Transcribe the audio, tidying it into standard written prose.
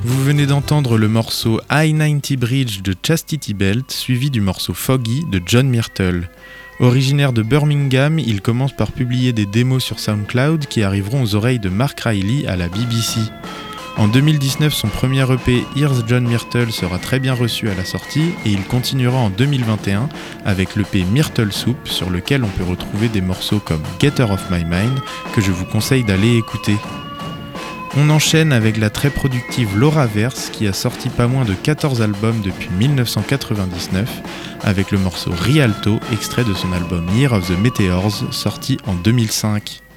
Vous venez d'entendre le morceau I-90 Bridge de Chastity Belt, suivi du morceau Foggy de John Myrtle. Originaire de Birmingham, il commence par publier des démos sur SoundCloud qui arriveront aux oreilles de Mark Riley à la BBC. En 2019, son premier EP Here's John Myrtle sera très bien reçu à la sortie et il continuera en 2021 avec l'EP Myrtle Soup sur lequel on peut retrouver des morceaux comme Get Her Off My Mind que je vous conseille d'aller écouter. On enchaîne avec la très productive Laura Verse qui a sorti pas moins de 14 albums depuis 1999 avec le morceau Rialto extrait de son album Year of the Meteors sorti en 2005.